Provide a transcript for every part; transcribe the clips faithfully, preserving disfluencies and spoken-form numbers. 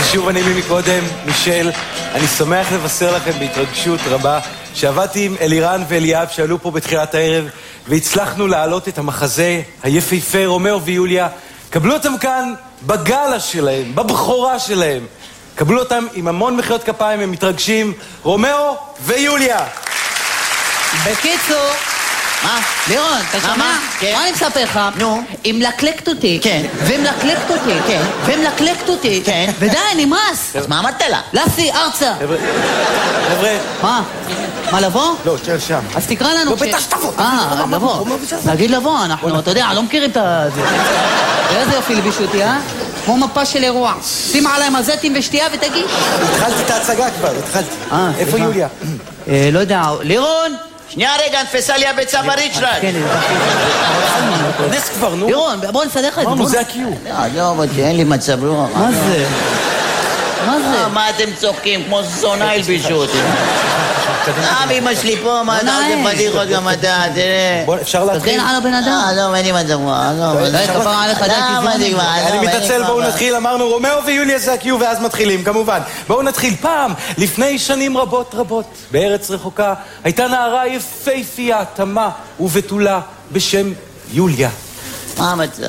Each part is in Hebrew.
שוב אני מקודם, מישל, אני שמח לבשר לכם בהתרגשות רבה שעבדתי עם אלירן ואליאב שעלו פה בתחילת הערב והצלחנו להעלות את המחזה היפהפה רומאו ויוליה. קבלו אותם כאן בגלה שלהם, בבחורה שלהם. קבלו אותם עם המון מחיאות כפיים, הם מתרגשים. רומאו ויוליה. בקיצור, מה? לירון, אתה שומע? מה? כן. מה אני מספר לך? נו. היא מלקלקת אותי. כן. ומלקלקת אותי. כן. ומלקלקת אותי. כן. ודי, נמאס. אז מה אמרת לה? לפי, ארצה. חבר'ה, חבר'ה. מה? מה, לבוא? לא, תשאר שם. אז תקרא לנו. לא, בטח שתבוא. אה, לבוא. נגיד לבוא, אנחנו, אתה יודע, לא מכירים את זה. איזה יופי לבישו אותי, אה? כמו מפה של אירוע. שים עליי מזטים ושתייה ותגיש. התחלתי את ההצגה כבר, התחלתי. אה, איפה סליחה. יוליה? אה, לא יודע, לירון! שנייה רגע, נפסה לי הביצה בריצ'רד. כן, נס כבר, נו. לירון, בוא נסדר לך את זה. אמרנו, זה הקיום. לא, לא, אבל אין לי מצב רוח. מה זה? מה זה? מה אתם צוחקים? כמו זונה הלבישו אותי. גם אמא שלי פה, מה אתה עושה פדיחות גם אתה, תראה. בוא, אפשר להתחיל? תגן על הבן אדם. אה, לא, אין לי מצב רוח. די, כפרה עליך, די, תזמון. אני מתעצל, בואו נתחיל, אמרנו רומאו ויוליה זה הקיום ואז מתחילים, כמובן. בואו נתחיל. פעם, לפני שנים רבות רבות, בארץ רחוקה, הייתה נערה יפהפייה, תמה ובתולה בשם יוליה. מה המצב?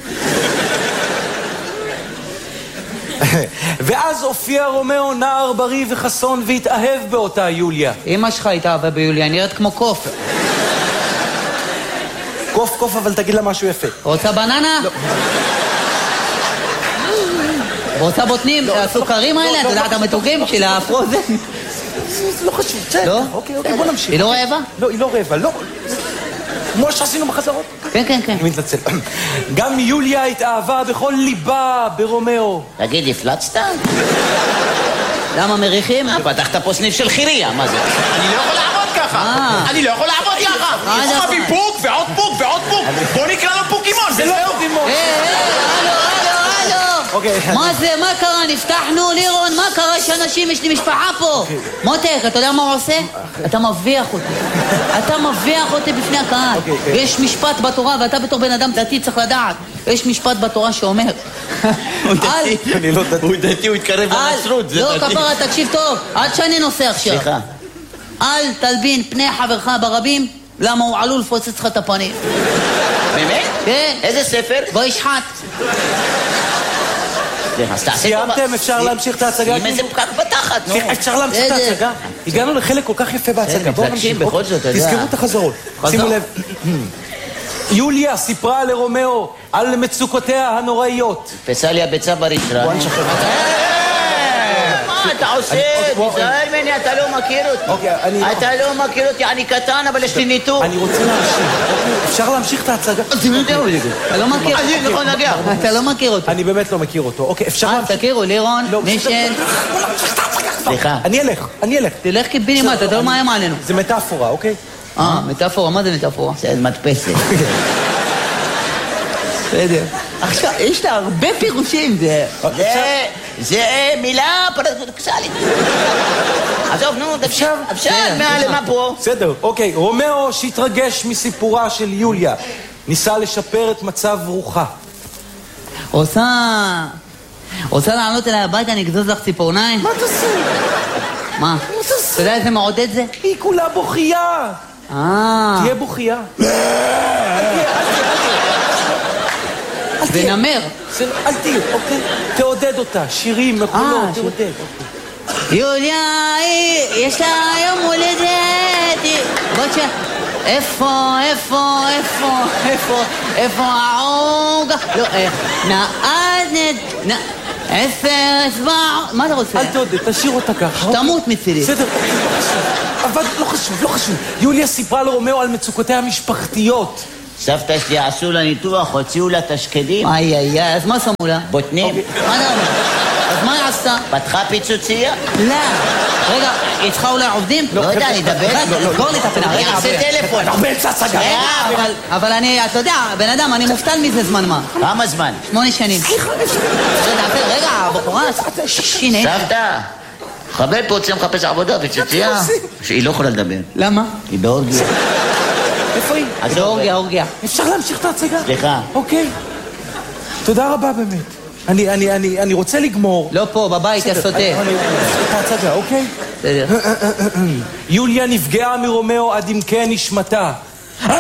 ואז הופיע רומאו נער בריא וחסון והתאהב באותה יוליה. אמא שלך התאהבה ביוליה, נראית כמו קוף. קוף קוף, אבל תגיד לה משהו יפה. רוצה בננה? לא. רוצה בוטנים? הסוכרים האלה? אתה יודע את המתוקים של הפרוזן? לא חשוב, בסדר. לא? אוקיי, אוקיי, בוא נמשיך. היא לא רעבה? לא, היא לא רעבה, לא. כמו שעשינו בחזרות. כן, כן, כן. אני מתנצל. גם יוליה התאהבה בכל ליבה ברומאו. תגיד, הפלצת? למה מריחים? פתחת פה סניף של חיריה, מה זה? אני לא יכול לעבוד ככה! אני לא יכול לעבוד ככה! אה, יש נכון. לך פוק ועוד פוק ועוד פוק! בוא נקרא לו פוקימון! זה לא פוקימון. היי, היי, הלו, הלו, הלו. אוקיי. מה זה? מה קרה? נפתחנו, לירון? מה קרה? יש אנשים, יש לי משפחה פה. מותק, אתה יודע מה הוא עושה? אתה מביח אותי. אתה מביח אותי בפני הקהל. יש משפט בתורה, ואתה בתור בן אדם דתי צריך לדעת. יש משפט בתורה שאומר... הוא דתי. אני לא דתי. הוא דתי, הוא התקרב לנצרות, זה לא, דתי. כפרה, תקשיב טוב. עד שאני נוסע עכשיו. סליחה. אל תלבין פני חברך ברבים, למה הוא עלול לפוצץ לך את הפנים. באמת? כן. איזה ספר? בוא ישחט. אז תעשה סיימתם? אפשר להמשיך את ההצגה? עם איזה פקק בתחת, נו. אפשר להמשיך את בסדר. ההצגה? הגענו לחלק כל כך יפה בהצגה. בואו מתרגשים, נמשיך. בכל זאת, אתה יודע. תזכרו את החזרות. שימו לב. יוליה סיפרה לרומאו על מצוקותיה הנוראיות. פסה לי הביצה בריצ'רד. בוא נשחרר. מה אתה עושה? תיזהר ממני, אתה לא מכיר אותי. אוקיי, אני... אתה לא מכיר אותי, אני קטן, אבל יש לי ניתוק. אני רוצה להמשיך. אפשר להמשיך את ההצגה? אתה לא מכיר אני אותי. יכול לנגח. אתה לא מכיר אותי. אני באמת לא מכיר אותו. אוקיי, אפשר אה, להמשיך? תכירו, לירון, לא, מישל. סליחה. אני אלך, אני אלך. תלך קיבינימט, אתה לא מאיים עלינו. זה מטאפורה, אוקיי? אה, מטאפורה, מה זה מטאפורה? זה מדפסת. בסדר. עכשיו, יש לה הרבה פירושים, זה... זה... זה מילה פרדוקסלית. עזוב, נו, אפשר? אפשר, כן, מה כן. למה פה? בסדר, אוקיי. רומאו שהתרגש מסיפורה של יוליה ניסה לשפר את מצב רוחה. רוצה... רוצה לעלות אליי הביתה, אני אגזוז לך ציפורניים? מה תעשי? מה? אתה יודע איזה מעודד זה? היא כולה בוכייה. אה... תהיה בוכייה. זה נמר. זה- אל תהיה, אוקיי? תעודד אותה, שירים, מקולות, אה, תעודד. יוליה, היא- יש לה יום הולדת. היא- בוא תשאר. איפה, איפה, איפה, איפה, איפה העוגה? לא, איך? נעד, נ... עשר אצבע... מה אתה רוצה? אל תעודד, תשאיר אותה ככה. תמות מצידי. בסדר, אבל לא חשוב, לא חשוב. יוליה סיפרה לרומאו על מצוקותיה המשפחתיות. סבתא שלי עשו לה ניתוח, הוציאו לה תשקדים. איי, איי, איי, אז מה שמו לה? בוטנים. מה אתה אומר? אז מה היא עשתה? פתחה פיצוצייה. לא. רגע, היא צריכה אולי עובדים? לא יודע, אני אדבר. סגור לי את הפינה. אני רגע, אעשה טלפון. אנחנו באמצע הצגה. רגע, אבל- אבל אני, אתה יודע, בן אדם, אני מובטל מזה זמן מה. כמה זמן? שמונה שנים. רגע, רגע, הבחורה, שיני. סבתא, חבר פה רוצה מחפש עבודה פיצוצייה. שהיא לא יכולה לדבר. למה? היא באורגיה. איפה היא? זה אורגיה, אורגיה. אפשר להמשיך את ההצגה? סליחה. אוקיי. תודה רבה באמת. אני, אני, אני, אני רוצה לגמור. לא פה, בבית, יא סוטה. את ההצגה, אוקיי? בסדר. יוליה נפגעה מרומאו עד עמקי נשמתה. אימה!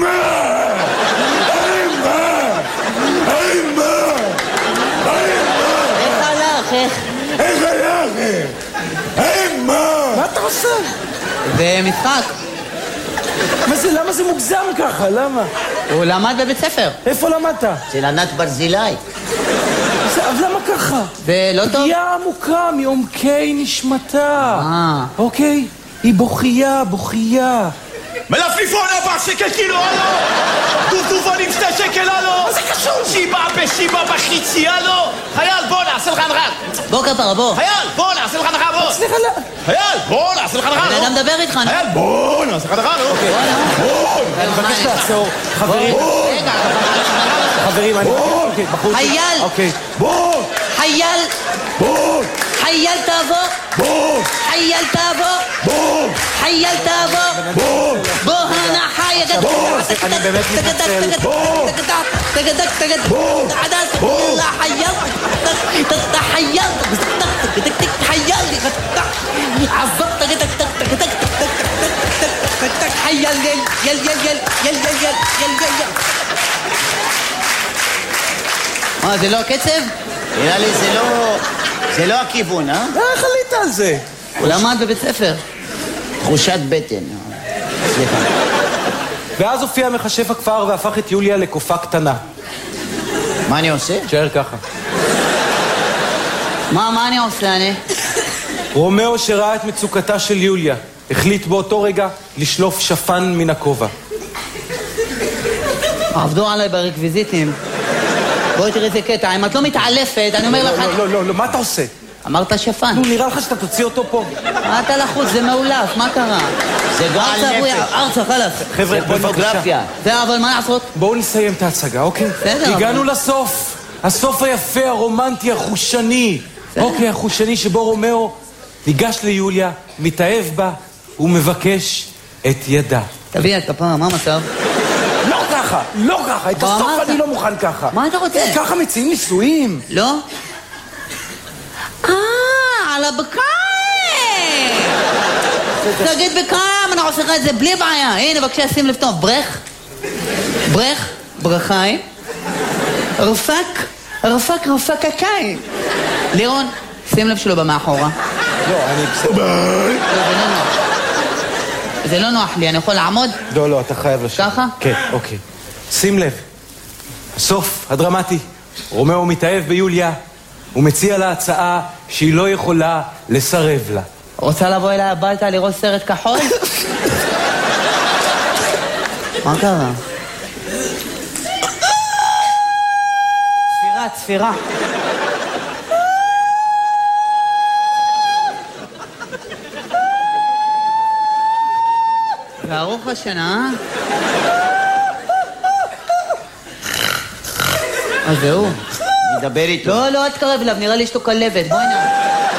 אימה! אימה! איך הלך, איך? איך הלך? אימה! מה אתה עושה? זה משחק. מה זה, למה זה מוגזם ככה? למה? הוא למד בבית ספר. איפה למדת? אצל ענת ברזילי. אז למה ככה? זה לא טוב? פגיעה עמוקה מעומקי נשמתה. אה. אוקיי? היא בוכייה, בוכייה. מלפליפון ארבע שקל קילו, הלו! דובדובון עם שתי שקל, הלו! מה זה קשור? שיבה בשיבה בחיצי, הלו! חייל, בוא נעשה לך הנחה! בוא כפרה, בוא. חייל, בוא נעשה לך הנחה, בוא! סליחה, לא... חייל, בוא נעשה לך הנחה, בן לא! אדם מדבר איתך, נו. חייל, בוא נעשה לך הנחה, לא! בוא! אני מבקש לעצור. חברים, רגע, חברים, אני... אוקיי, בחור... חייל! אוקיי. בוא! חייל! בוא! חייל תבוא! בוא! חייל תבוא! בוא! חייל תבוא! בוא! בוא הנה חייל! בוא! אני באמת מתנצל. בוא! תגדק, תגדק, בוא! עדס, בוא! חייל! חייל! חייל! עזוב, תגדק, תגדק, תגדק, חייל! יל, יל, יל, יל, יל, יל, יל, יל, יל. מה, זה לא הקצב? נראה לי זה לא... זה לא הכיוון, אה? איך עלית על זה? הוא למד בבית ספר. תחושת בטן. סליחה. ואז הופיע מחשב הכפר והפך את יוליה לקופה קטנה. מה אני עושה? תשאר ככה. מה, מה אני עושה, אני? רומאו שראה את מצוקתה של יוליה, החליט באותו רגע לשלוף שפן מן הכובע. עבדו עליי ברקוויזיטים. בואי תראי איזה קטע, אם את לא מתעלפת, אני אומר לך... לא, לא, לא, מה אתה עושה? אמרת שפן. נו, נראה לך שאתה תוציא אותו פה. מה אתה לחוץ? זה מאולף, מה קרה? זה גועל נפש. ארצה, חלאס. חבר'ה, בואו בבקשה. פורנוגרפיה. זה, אבל מה לעשות? בואו נסיים את ההצגה, אוקיי? בסדר, הגענו אבל- לסוף. הסוף היפה, הרומנטי, החושני. אוקיי, החושני שבו רומאו ניגש ליוליה, מתאהב בה ומבקש את ידה. תביא את כפרה, מה המצב? לא ככה, לא ככה, את מה הסוף אמרת? אני לא מוכן ככה. מה אתה רוצה? ככה מציעים נישואים. לא? אה, על הבקיים! תגיד בקיים, אני עושה לך את זה בלי בעיה. הנה, בבקשה, שים לב טוב. ברך, ברך, ברכיים, רפק, רפק, רפק הקיים. לירון, שים לב שלו במאחורה. לא, אני בסדר. לא, זה לא נוח. זה לא נוח לי, אני יכול לעמוד? לא, לא, אתה חייב לשבת. ככה? כן, אוקיי. שים לב, הסוף הדרמטי. רומאו מתאהב ביוליה, הוא מציע לה הצעה שהיא לא יכולה לסרב לה. רוצה לבוא אליי הביתה לראות סרט כחול? מה קרה? צפירה, צפירה. וארוך השנה, אה? אז זהו. נדבר איתו. לא, לא, אל תקרב אליו, נראה לי יש לו כלבת, בואי נע...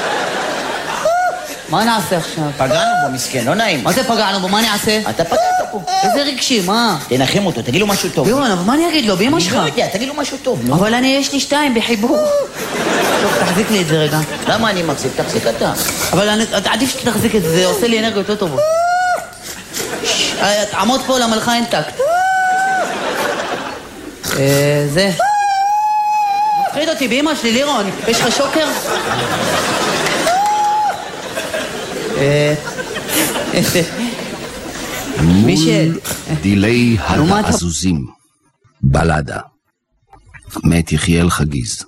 מה נעשה עכשיו? פגענו בו, מסכן, לא נעים. מה זה פגענו בו? מה אני אעשה? אתה פגעת פה. איזה רגשי, מה? תנחם אותו, תגיד לו משהו טוב. לירון, אבל מה אני אגיד לו? באמא אני שלך. לא יודע, תגיד לו משהו טוב, נו. אבל אני, יש לי שתיים בחיבור. טוב, תחזיק לי את זה רגע. למה אני מחזיק? תחזיק אתה. אבל אני, עדיף שתחזיק את זה, זה עושה לי אנרגיות יותר טובות. ש- תעמוד פה למלכה אין טקט. אה, זה. מפחיד אותי באמא שלי, לירון. יש לך שוקר? אה... מישל. דילי לעומת ה- העזוזים, בלדה, מאת יחיאל חגיז.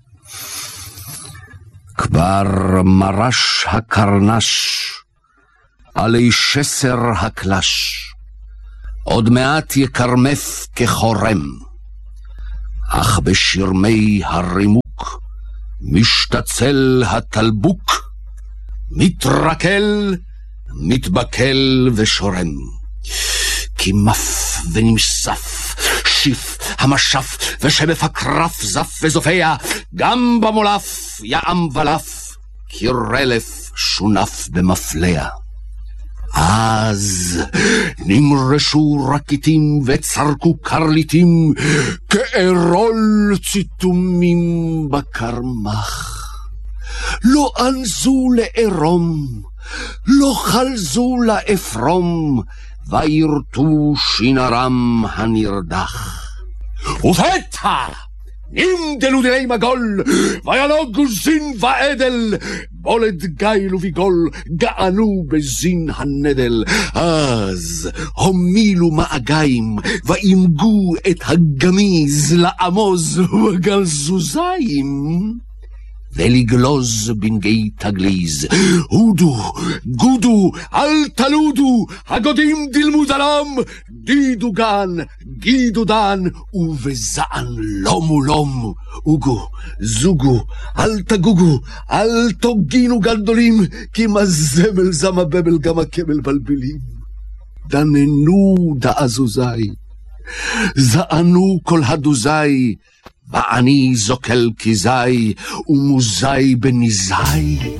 כבר מרש הקרנש, עלי שסר הקלש, עוד מעט יקרמף כחורם, אך בשרמי הרימוק, משתצל התלבוק, מתרקל, מתבקל ושורם. כי מף ונמסף, שיף המשף ושבף הקרף זף וזופע, גם במולף יעם ולף, כי רלף שונף במפלע. אז נמרשו רקיטים וצרקו קרליטים כארול ציתומים בקרמח. לא אנזו לערום, לא חלזו לאפרום, וירטו שינרם הנרדח. ופתע נמדלו דיני מגול, וינוגו זין ועדל, בולד גיל וביגול, גענו בזין הנדל. אז הומילו מאגיים, ואימגו את הגמיז לעמוז בגל זוזיים, ולגלוז בנגי תגליז. הודו, גודו, אל תלודו, הגודים דילמו דלם, דידו גן, גידו דן, ובזען לומו לום. אוגו, זוגו, אל תגוגו, אל תוגינו גדולים, כי מזמל זמה בבל גם הכבל בלבלים. דננו דעזוזי, זענו כל הדוזי, ואני זוקל כזי, ומוזי בניזי.